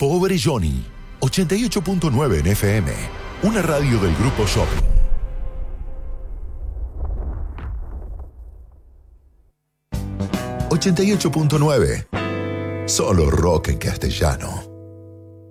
Pobre Johnny, 88.9 en FM, una radio del Grupo Shopping. ...88.9... Solo rock en castellano.